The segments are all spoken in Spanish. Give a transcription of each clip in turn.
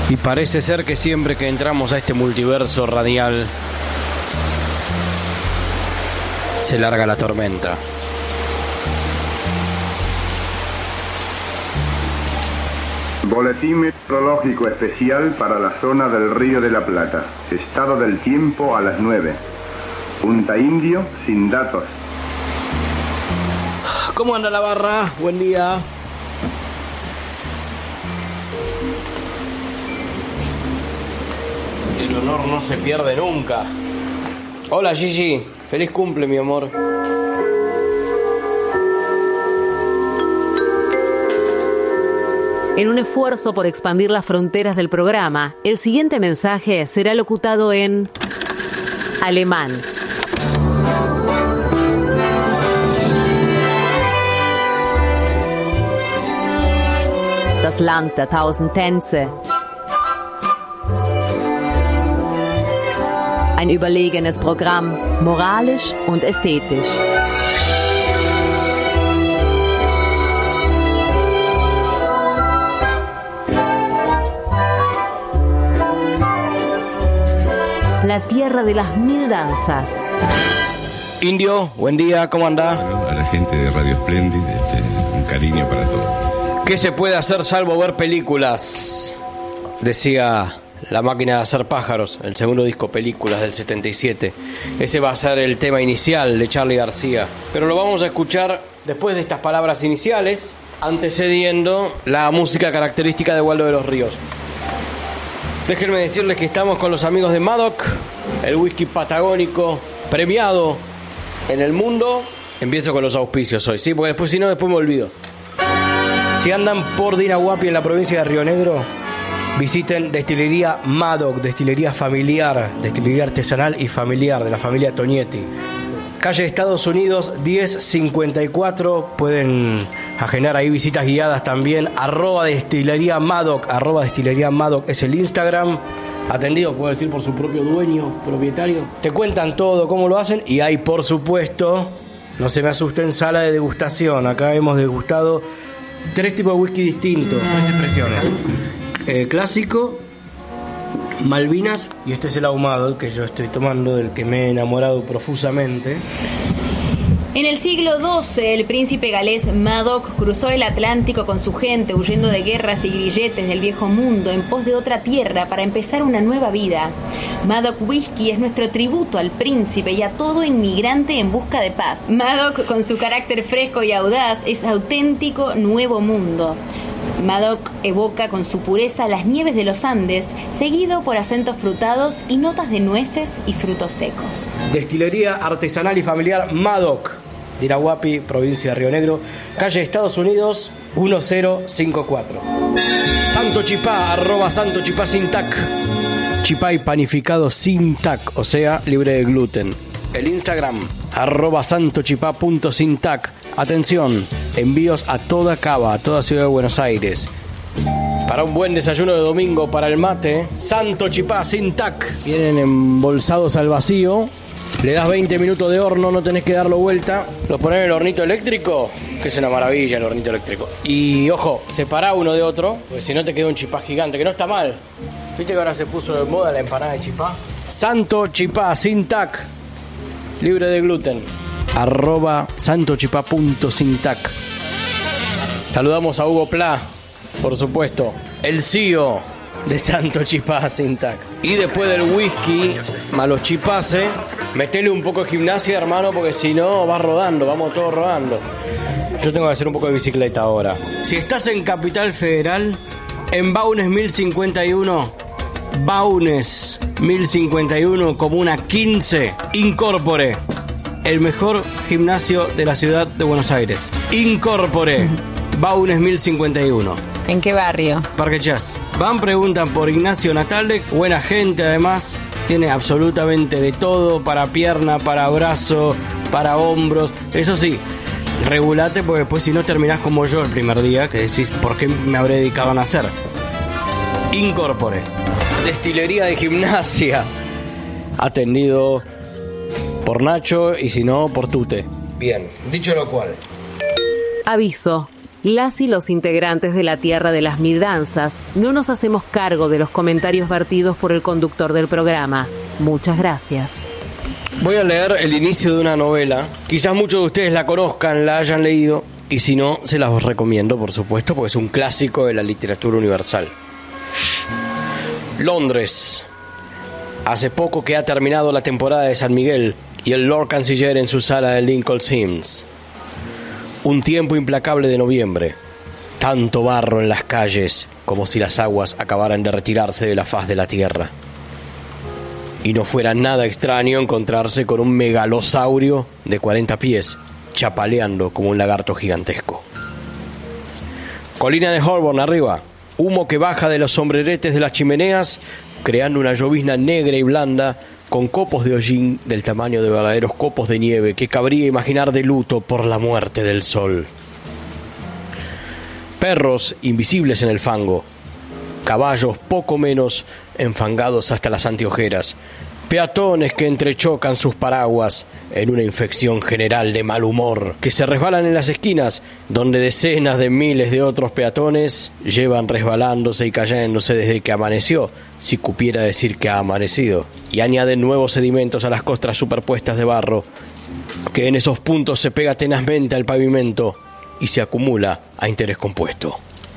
Y parece ser que siempre que entramos a este multiverso radial se larga la tormenta. Boletín meteorológico especial para la zona del Río de la Plata. Estado del tiempo a las 9. Punta Indio sin datos. ¿Cómo anda la barra? Buen día. El honor no se pierde nunca. Hola Gigi, feliz cumple mi amor. En un esfuerzo por expandir las fronteras del programa, el siguiente mensaje será locutado en alemán. Das Land der tausend Tänze. Ein überlegenes Programm, moralisch und ästhetisch. La tierra de las mil danzas. Indio, buen día, ¿cómo anda? Bueno, a la gente de Radio Splendid, un cariño para todos. ¿Qué se puede hacer salvo ver películas? Decía La máquina de hacer pájaros, el segundo disco Películas del 77. Ese va a ser el tema inicial de Charly García. Pero lo vamos a escuchar después de estas palabras iniciales, antecediendo la música característica de Waldo de los Ríos. Déjenme decirles que estamos con los amigos de Madoc, el whisky patagónico premiado en el mundo. Empiezo con los auspicios hoy, ¿sí? Porque después, si no, después me olvido. Si andan por Dinahuapi en la provincia de Río Negro, visiten Destilería Madoc, destilería familiar, destilería artesanal y familiar de la familia Tonietti. Calle Estados Unidos 1054, pueden agendar ahí visitas guiadas también, @destilería Madoc es el Instagram, atendido, puedo decir, por su propio dueño, propietario. Te cuentan todo, cómo lo hacen, y hay, por supuesto, no se me asusten, sala de degustación. Acá hemos degustado 3 tipos de whisky distintos, 3 expresiones. Clásico, Malvinas, y este es el ahumado, el que yo estoy tomando, del que me he enamorado profusamente. En el siglo XII, el príncipe galés Madoc cruzó el Atlántico con su gente, huyendo de guerras y grilletes del viejo mundo en pos de otra tierra para empezar una nueva vida. Madoc Whisky es nuestro tributo al príncipe y a todo inmigrante en busca de paz. Madoc, con su carácter fresco y audaz, es auténtico nuevo mundo. Madoc evoca con su pureza las nieves de los Andes, seguido por acentos frutados y notas de nueces y frutos secos. Destilería artesanal y familiar Madoc, Dinahuapi, provincia de Río Negro, calle Estados Unidos 1054. Santo Chipá, @Santo Chipá sin tac. Chipá y panificado sin tac, o sea, libre de gluten. El Instagram, @santochipá.sintac. Atención, envíos a toda Cava, a toda Ciudad de Buenos Aires. Para un buen desayuno de domingo, para el mate, Santo Chipá sin tac. Vienen embolsados al vacío. Le das 20 minutos de horno, no tenés que darlo vuelta. Lo pones en el hornito eléctrico, que es una maravilla el hornito eléctrico. Y ojo, separá uno de otro, porque si no te queda un chipá gigante, que no está mal. ¿Viste que ahora se puso de moda la empanada de chipá? Santo Chipá sin tac, libre de gluten. @santochipá.sintac. Saludamos a Hugo Pla, por supuesto, el CEO de Santo Chipá sin tac. Y después del whisky, malos chipase, metele un poco de gimnasia, hermano, porque si no vas rodando, vamos todos rodando. Yo tengo que hacer un poco de bicicleta ahora. Si estás en Capital Federal, en Baunes 1051, Baunes 1051, Comuna 15, Incorpore, el mejor gimnasio de la ciudad de Buenos Aires. Incorpore, Baunes 1051. ¿En qué barrio? Parque Chas. Van, preguntan por Ignacio Natale, buena gente además, tiene absolutamente de todo, para pierna, para brazo, para hombros. Eso sí, regulate, porque después si no terminás como yo el primer día, que decís, ¿por qué me habré dedicado a nacer? Incorpore, destilería de gimnasia, atendido por Nacho y si no, por Tute. Bien, dicho lo cual. Aviso. las y los integrantes de la Tierra de las Mil Danzas no nos hacemos cargo de los comentarios vertidos por el conductor del programa. Muchas gracias. Voy a leer el inicio de una novela. Quizás muchos de ustedes la conozcan, la hayan leído, y si no, se las recomiendo, por supuesto, porque es un clásico de la literatura universal. Londres. Hace poco que ha terminado la temporada de San Miguel y el Lord Canciller en su sala de Lincoln's Inns. Un tiempo implacable de noviembre. Tanto barro en las calles como si las aguas acabaran de retirarse de la faz de la tierra. Y no fuera nada extraño encontrarse con un megalosaurio de 40 pies, chapaleando como un lagarto gigantesco. Colina de Holborn arriba, humo que baja de los sombreretes de las chimeneas, creando una llovizna negra y blanda, con copos de hollín del tamaño de verdaderos copos de nieve que cabría imaginar de luto por la muerte del sol. Perros invisibles en el fango, caballos poco menos enfangados hasta las anteojeras, peatones que entrechocan sus paraguas en una infección general de mal humor, que se resbalan en las esquinas, donde decenas de miles de otros peatones llevan resbalándose y cayéndose desde que amaneció, si cupiera decir que ha amanecido, y añaden nuevos sedimentos a las costras superpuestas de barro, que en esos puntos se pega tenazmente al pavimento y se acumula a interés compuesto.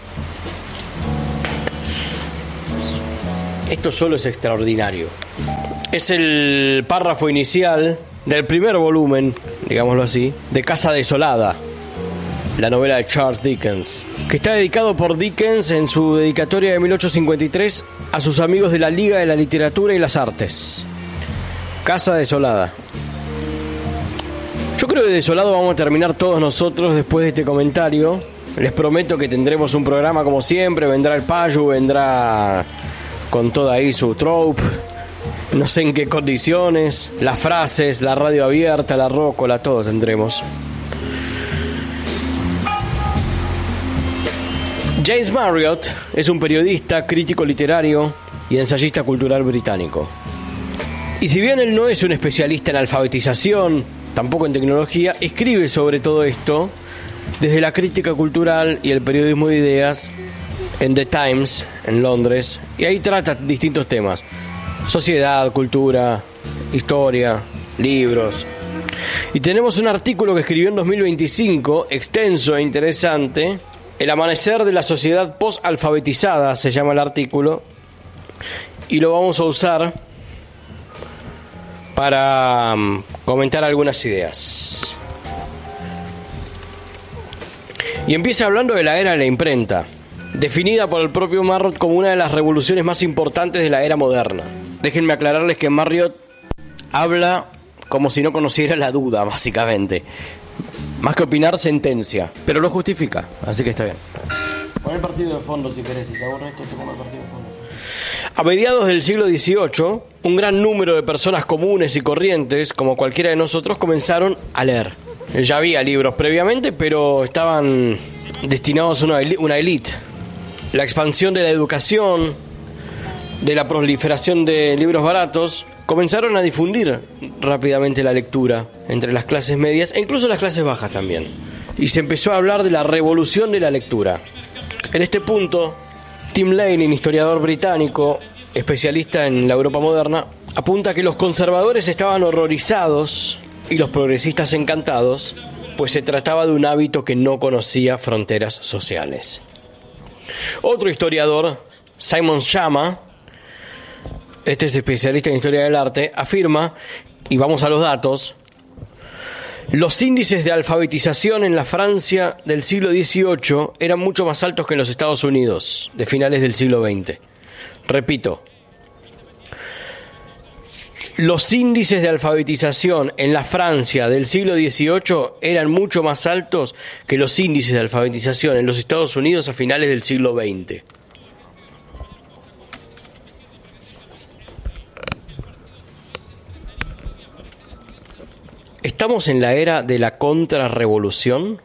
Esto solo es extraordinario. Es el párrafo inicial del primer volumen, digámoslo así, de Casa Desolada, la novela de Charles Dickens, que está dedicado por Dickens en su dedicatoria de 1853 a sus amigos de la Liga de la Literatura y las Artes. Casa Desolada. Yo creo que desolado vamos a terminar todos nosotros después de este comentario. Les prometo que tendremos un programa como siempre, vendrá el Payu, vendrá con toda ahí su trope, no sé en qué condiciones, las frases, la radio abierta, la rócola, todo tendremos. James Marriott es un periodista, crítico literario y ensayista cultural británico. Y si bien él no es un especialista en alfabetización, tampoco en tecnología, escribe sobre todo esto desde la crítica cultural y el periodismo de ideas en The Times, en Londres, y ahí trata distintos temas: sociedad, cultura, historia, libros. Y tenemos un artículo que escribió en 2025, extenso e interesante, El amanecer de la sociedad post-alfabetizada, se llama el artículo, y lo vamos a usar para comentar algunas ideas. Y empieza hablando de la era de la imprenta, definida por el propio Marriott como una de las revoluciones más importantes de la era moderna. Déjenme aclararles que Marriott habla como si no conociera la duda, básicamente. Más que opinar, sentencia, pero lo justifica, así que está bien. Pon el partido de fondo si querés, si te aburre esto, te pongo el partido de fondo. A mediados del siglo XVIII, un gran número de personas comunes y corrientes, como cualquiera de nosotros, comenzaron a leer. Ya había libros previamente, pero estaban destinados a una élite. La expansión de la educación, de la proliferación de libros baratos, comenzaron a difundir rápidamente la lectura entre las clases medias e incluso las clases bajas también. Y se empezó a hablar de la revolución de la lectura. En este punto, Tim Lane, historiador británico, especialista en la Europa moderna, apunta que los conservadores estaban horrorizados y los progresistas encantados, pues se trataba de un hábito que no conocía fronteras sociales. Otro historiador, Simon Schama, este es especialista en historia del arte, afirma, y vamos a los datos, los índices de alfabetización en la Francia del siglo XVIII eran mucho más altos que en los Estados Unidos de finales del siglo XX. Repito, los índices de alfabetización en la Francia del siglo XVIII eran mucho más altos que los índices de alfabetización en los Estados Unidos a finales del siglo XX. ¿Estamos en la era de la contrarrevolución?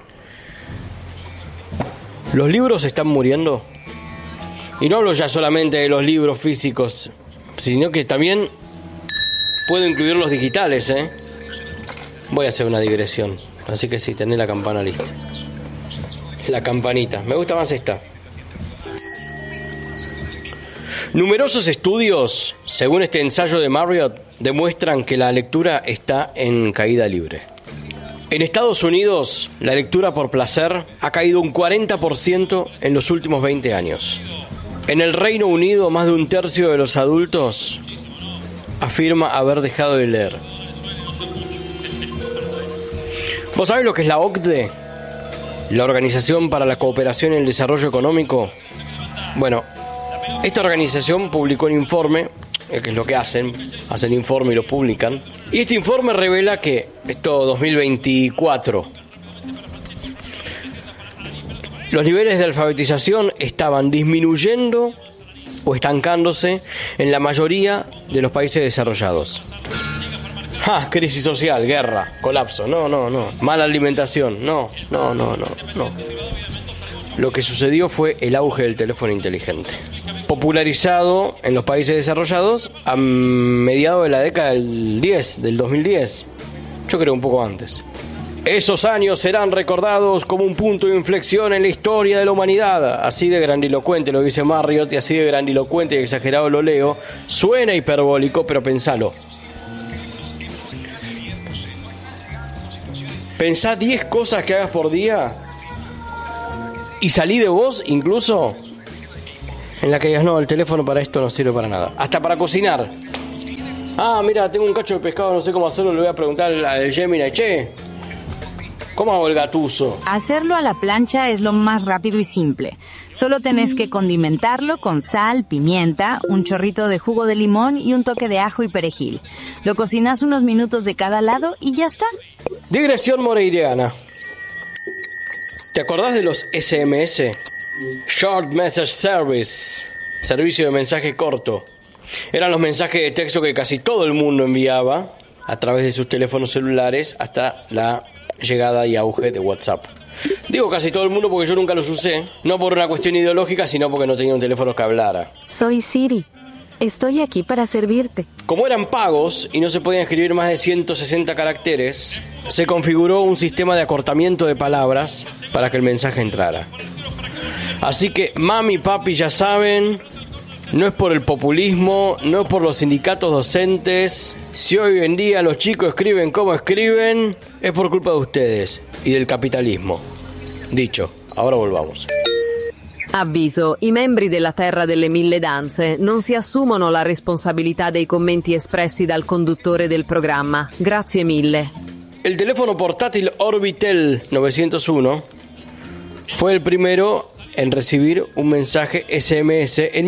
¿Los libros están muriendo? Y no hablo ya solamente de los libros físicos, sino que también puedo incluir los digitales, Voy a hacer una digresión, así que sí, tené la campana lista. la campanita. Me gusta más esta. Numerosos estudios, según este ensayo de Marriott, demuestran que la lectura está en caída libre. En Estados Unidos, la lectura por placer ha caído un 40% en los últimos 20 años. En el Reino Unido, más de un tercio de los adultos afirma haber dejado de leer. ¿Vos sabés lo que es la OCDE? La Organización para la Cooperación y el Desarrollo Económico. Bueno, esta organización publicó un informe, que es lo que hacen informe y lo publican. Y este informe revela que, esto 2024, los niveles de alfabetización estaban disminuyendo o estancándose en la mayoría de los países desarrollados. Crisis social, guerra, colapso, no. Mala alimentación, no. Lo que sucedió fue el auge del teléfono inteligente, popularizado en los países desarrollados a mediados de la década del 2010. Yo creo un poco antes. Esos años serán recordados como un punto de inflexión en la historia de la humanidad. Así de grandilocuente lo dice Marriott y así de grandilocuente y exagerado lo leo. Suena hiperbólico, pero pensalo. Pensá 10 cosas que hagas por día y salí de vos incluso en la que digas, no, el teléfono para esto no sirve para nada. Hasta para cocinar. Mira, tengo un cacho de pescado, no sé cómo hacerlo, le voy a preguntar al Gemini, che, ¿cómo hago el gatuso? Hacerlo a la plancha es lo más rápido y simple. Solo tenés que condimentarlo con sal, pimienta, un chorrito de jugo de limón y un toque de ajo y perejil. Lo cocinás unos minutos de cada lado y ya está. Digresión moreiriana. ¿Te acordás de los SMS? Short Message Service, servicio de mensaje corto. Eran los mensajes de texto que casi todo el mundo enviaba a través de sus teléfonos celulares hasta la llegada y auge de WhatsApp. Digo casi todo el mundo porque yo nunca los usé, no por una cuestión ideológica, sino porque no tenía un teléfono que hablara. Soy Siri. Estoy aquí para servirte. Como eran pagos y no se podían escribir más de 160 caracteres, se configuró un sistema de acortamiento de palabras para que el mensaje entrara. Así que, mami, papi, ya saben, no es por el populismo, no es por los sindicatos docentes. Si hoy en día los chicos escriben como escriben, es por culpa de ustedes y del capitalismo. Dicho, ahora volvamos. Avviso, i membri della Terra delle Mille Danze non si assumono la responsabilità dei commenti espressi dal conduttore del programma. Grazie mille. El teléfono portátil Orbitel 901 fue el primero en recibir un mensaje SMS en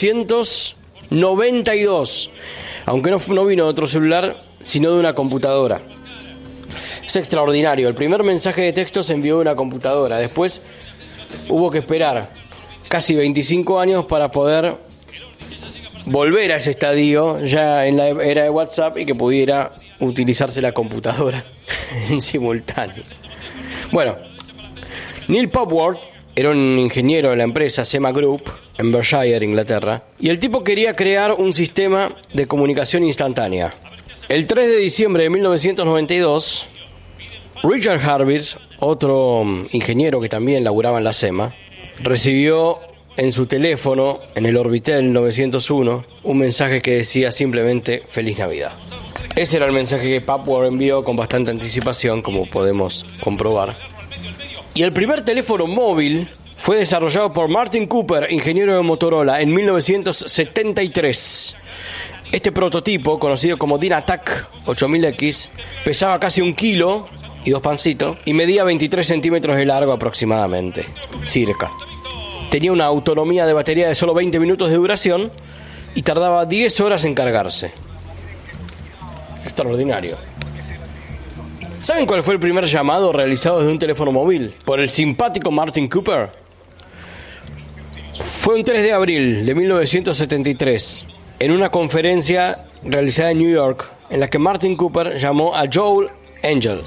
1992, aunque no vino de otro celular, sino de una computadora. Es extraordinario, el primer mensaje de texto se envió de una computadora, después hubo que esperar casi 25 años para poder volver a ese estadio ya en la era de WhatsApp y que pudiera utilizarse la computadora en simultáneo. Bueno, Neil Popworth era un ingeniero de la empresa Sema Group en Berkshire, Inglaterra, y el tipo quería crear un sistema de comunicación instantánea. El 3 de diciembre de 1992, Richard Harvis, otro ingeniero que también laburaba en la Sema, recibió en su teléfono, en el Orbitel 901, un mensaje que decía simplemente Feliz Navidad. Ese era el mensaje que Popworth envió con bastante anticipación, como podemos comprobar. Y el primer teléfono móvil fue desarrollado por Martin Cooper, ingeniero de Motorola, en 1973. Este prototipo, conocido como Dynatac 8000X, pesaba casi 1 kilo y 2 pancitos y medía 23 centímetros de largo aproximadamente, circa. Tenía una autonomía de batería de solo 20 minutos de duración y tardaba 10 horas en cargarse. Extraordinario. ¿Saben cuál fue el primer llamado realizado desde un teléfono móvil por el simpático Martin Cooper? Fue un 3 de abril de 1973, en una conferencia realizada en New York, en la que Martin Cooper llamó a Joel Angel.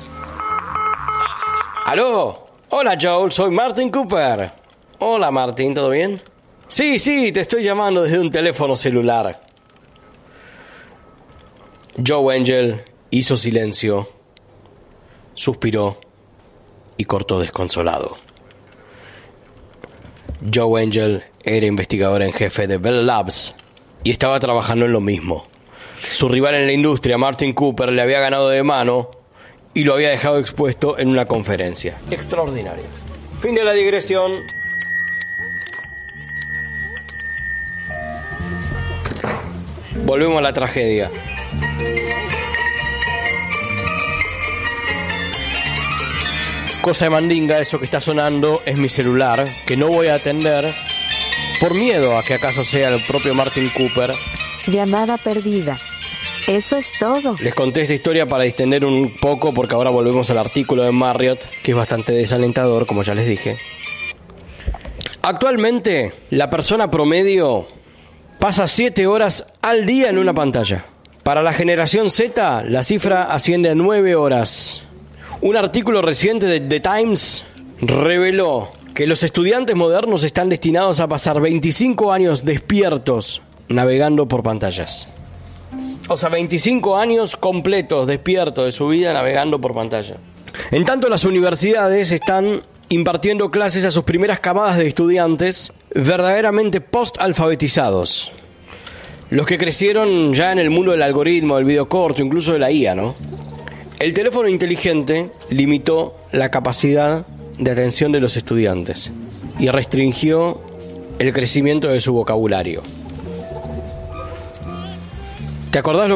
¡Aló! Hola Joel, soy Martin Cooper. Hola Martin, ¿todo bien? Sí, te estoy llamando desde un teléfono celular. Joe Angel hizo silencio, suspiró y cortó desconsolado. Joe Angel era investigador en jefe de Bell Labs y estaba trabajando en lo mismo. Su rival en la industria, Martin Cooper, le había ganado de mano y lo había dejado expuesto en una conferencia. Extraordinario. Fin de la digresión. Volvemos a la tragedia. Cosa de mandinga, eso que está sonando es mi celular, que no voy a atender por miedo a que acaso sea el propio Martin Cooper. Llamada perdida. Eso es todo. Les conté esta historia para distender un poco porque ahora volvemos al artículo de Marriott, que es bastante desalentador, como ya les dije. Actualmente, la persona promedio pasa 7 horas al día en una pantalla. Para la generación Z, la cifra asciende a 9 horas. Un artículo reciente de The Times reveló que los estudiantes modernos están destinados a pasar 25 años despiertos navegando por pantallas. O sea, 25 años completos despiertos de su vida navegando por pantalla. En tanto, las universidades están impartiendo clases a sus primeras camadas de estudiantes verdaderamente post-alfabetizados. Los que crecieron ya en el mundo del algoritmo, del video corto, incluso de la IA, ¿no? El teléfono inteligente limitó la capacidad de atención de los estudiantes y restringió el crecimiento de su vocabulario. ¿Te acordás lo